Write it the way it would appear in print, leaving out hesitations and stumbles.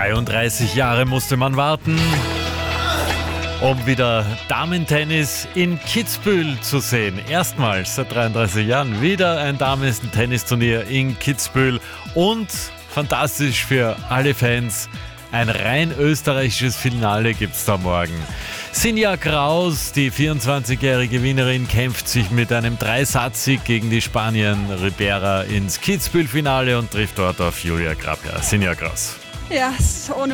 33 Jahre musste man warten, um wieder Damentennis in Kitzbühel zu sehen. Erstmals seit 33 Jahren wieder ein Damen-Tennisturnier in Kitzbühel und fantastisch für alle Fans. Ein rein österreichisches Finale gibt's da morgen. Sinja Kraus, die 24-jährige Gewinnerin, kämpft sich mit einem Dreisatz-Sieg gegen die Spanierin Ribera ins Kitzbühel-Finale und trifft dort auf Julia Grabher. Sinja Kraus. Ja, ohne